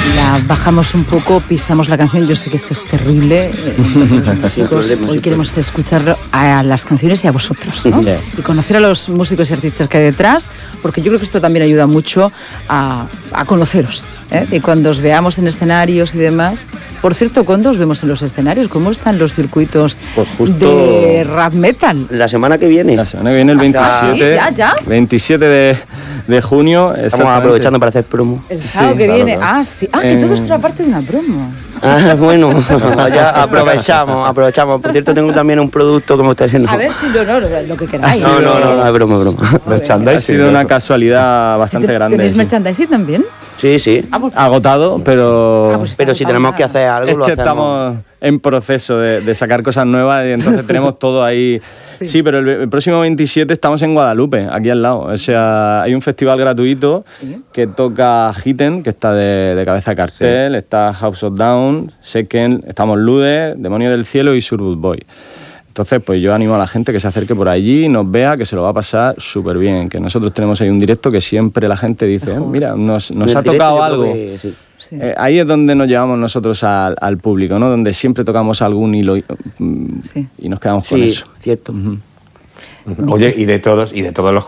la bajamos un poco, pisamos la canción. Yo sé que esto es terrible. Hoy queremos escuchar a las canciones y a vosotros, ¿no? Yeah. Y conocer a los músicos y artistas que hay detrás, porque yo creo que esto también ayuda mucho a conoceros, ¿eh? Y cuando os veamos en escenarios y demás. Por cierto, ¿cuándo os vemos en los escenarios? ¿Cómo están los circuitos pues justo de rap metal? La semana que viene. La semana que viene, el 27, ¿Ya? 27 de junio. Estamos aprovechando para hacer promo. El sábado que viene. Claro. Sí. Que todo esto era parte de una promo. Bueno, ya aprovechamos. Por cierto, tengo también un producto que me gustaría... A ver si lo que queráis. No, es broma. Ha sido una casualidad bastante grande. ¿Tenéis merchandising también? Sí. Agotado, pero... Pero si tenemos que hacer algo, lo hacemos. Estamos en proceso de sacar cosas nuevas y entonces tenemos todo ahí. Sí, pero el próximo 27 estamos en Guadalupe, aquí al lado. O sea, hay un festival gratuito que toca Hitten, que está de cabeza de cartel, está House of Down, Second, estamos Lude, Demonio del Cielo y Surwood Boy. Entonces, pues yo animo a la gente que se acerque por allí, nos vea, que se lo va a pasar súper bien. Que nosotros tenemos ahí un directo que siempre la gente dice, mira, nos ha tocado algo. Sí. Ahí es donde nos llevamos nosotros al público, ¿no? Donde siempre tocamos algún hilo y nos quedamos con eso. Cierto. Oye, y de todos los